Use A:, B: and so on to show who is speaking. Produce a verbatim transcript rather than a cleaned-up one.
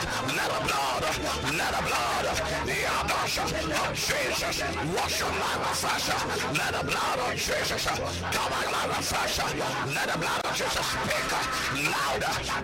A: Let the blood, let the blood, the Abash of Jesus wash your life afresh. Let the blood of Jesus come on life afresh. Let the blood of Jesus speak louder